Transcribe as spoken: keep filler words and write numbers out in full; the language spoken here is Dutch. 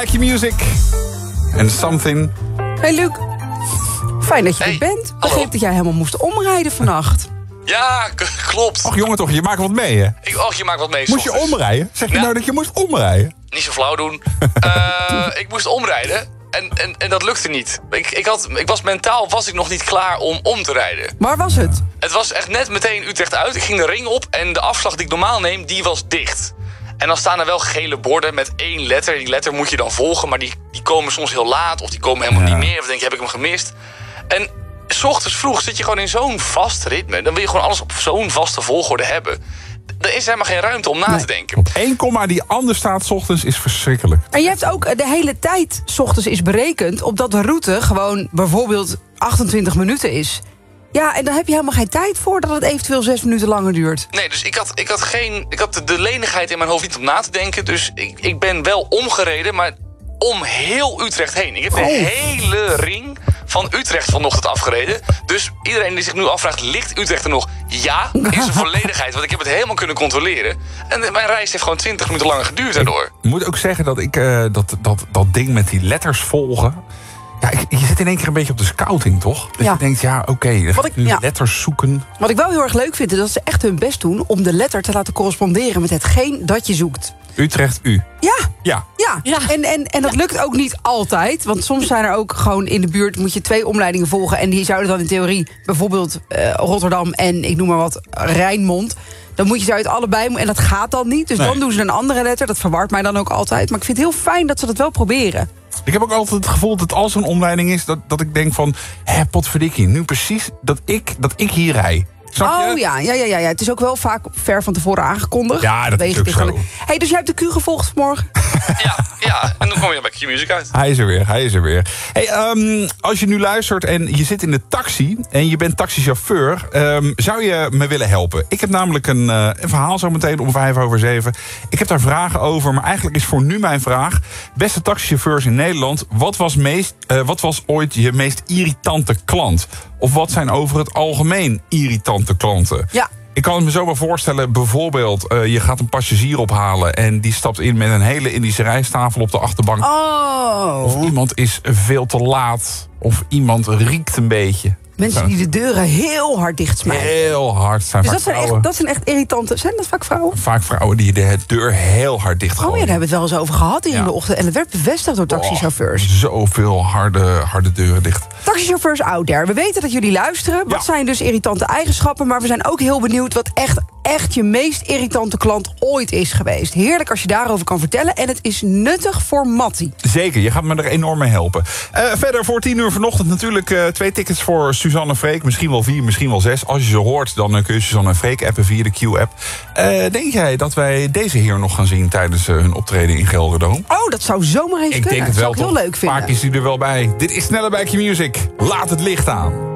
Q-Music. En Something. Hey Luc, fijn dat je Hey, er bent. Ik hallo. begreep dat jij helemaal moest omrijden vannacht. Ja, k- klopt. Och jongen toch, je maakt wat mee hè? Ik, och, je maakt wat mee. Moest je ochtends. omrijden? Zeg je Ja. nou dat je moest omrijden? Niet zo flauw doen. Eh, ik moest omrijden en, en, en dat lukte niet. Ik, ik, had, ik was mentaal was ik nog niet klaar om om te rijden. Waar was het? Het was echt net meteen Utrecht uit. Ik ging de ring op en de afslag die ik normaal neem, die was dicht. En dan staan er wel gele borden met één letter. Die letter moet je dan volgen, maar die, die komen soms heel laat. Of die komen helemaal Ja. niet meer. Of denk je, heb ik hem gemist? En 's ochtends vroeg zit je gewoon in zo'n vast ritme. Dan wil je gewoon alles op zo'n vaste volgorde hebben. Er is helemaal geen ruimte om na Nee. te denken. Op één komma die anders staat 's ochtends is verschrikkelijk. En je hebt ook eh, de hele tijd 's ochtends is berekend... opdat de route gewoon bijvoorbeeld achtentwintig minuten is. Ja, en dan heb je helemaal geen tijd voor... dat het eventueel zes minuten langer duurt. Nee, dus ik had, ik had, geen, ik had de, de lenigheid in mijn hoofd niet om na te denken. Dus ik, ik ben wel omgereden, maar om heel Utrecht heen. Ik heb de Oh. hele ring van Utrecht vanochtend afgereden. Dus iedereen die zich nu afvraagt, ligt Utrecht er nog? Ja, in zijn volledigheid. Want ik heb het helemaal kunnen controleren. En de- mijn reis heeft gewoon twintig minuten langer geduurd daardoor. Ik moet ook zeggen dat ik eh, dat, dat, dat ding met die letters volgen... Ja, ik, je zit in één keer een beetje op de scouting, toch? Dat Ja. je denkt, ja, oké, okay, dan Wat ga ik ik- nu ja. letters zoeken. Wat ik wel heel erg leuk vind... is dat ze echt hun best doen om de letter te laten corresponderen... met hetgeen dat je zoekt. Utrecht, U. Ja, Ja. ja. Ja. En, en, en dat lukt ook niet altijd. Want soms zijn er ook gewoon in de buurt... moet je twee omleidingen volgen. En die zouden dan in theorie bijvoorbeeld eh, Rotterdam... en ik noem maar wat, Rijnmond... Dan moet je ze uit allebei... En dat gaat dan niet. Dus Nee. dan doen ze een andere letter. Dat verwart mij dan ook altijd. Maar ik vind het heel fijn dat ze dat wel proberen. Ik heb ook altijd het gevoel dat als er een omleiding is... dat, dat ik denk van, hé, potverdikkie, nu precies dat ik, dat ik hier rij. Snap je? Oh ja, ja, ja, ja, ja. Het is ook wel vaak ver van tevoren aangekondigd. Ja, dat is Wegen ook dicht zo. gaan- Hey, dus jij hebt de Q gevolgd vanmorgen? Ja, ja, en dan kom je bij Q-Music uit. Hij is er weer, hij is er weer. Hey, ehm, als je nu luistert en je zit in de taxi... en je bent taxichauffeur, ehm, zou je me willen helpen? Ik heb namelijk een, eh, een verhaal zo meteen om vijf over zeven. Ik heb daar vragen over, maar eigenlijk is voor nu mijn vraag... beste taxichauffeurs in Nederland... wat was, meest, eh, wat was ooit je meest irritante klant? Of wat zijn over het algemeen irritante klanten? Ja. Ik kan het me zo maar voorstellen, bijvoorbeeld... Uh, je gaat een passagier ophalen en die stapt in met een hele Indische rijsttafel op de achterbank. Oh. Of iemand is veel te laat. Of iemand riekt een beetje. Mensen die de deuren heel hard dichtsmijten. Heel hard zijn Dus vaak dat zijn, vrouwen. echt, dat zijn echt irritante... Zijn dat vaak vrouwen? Vaak vrouwen die de deur heel hard dicht Oh ja, gooien. daar hebben we het wel eens over gehad hier Ja. in de ochtend. En het werd bevestigd door taxichauffeurs. Oh, zoveel harde, harde deuren dicht. Taxichauffeurs out there. We weten dat jullie luisteren. Wat Ja. zijn dus irritante eigenschappen? Maar we zijn ook heel benieuwd wat echt, echt je meest irritante klant ooit is geweest. Heerlijk als je daarover kan vertellen. En het is nuttig voor Mattie. Zeker, je gaat me er enorm mee helpen. Uh, verder voor tien uur vanochtend natuurlijk uh, twee tickets voor Suzanne en Freek. Misschien wel vier, misschien wel zes. Als je ze hoort, dan uh, kun je Suzanne en Freek appen via de Q-app. Uh, denk jij dat wij deze heer nog gaan zien tijdens uh, hun optreden in Gelderdoom? Oh, dat zou zomaar eens Ik kunnen. denk het Dat wel, zou ik heel toch? leuk vinden. Vaak is hij er wel bij. Dit is Sneller bij Q-Music. Laat het licht aan.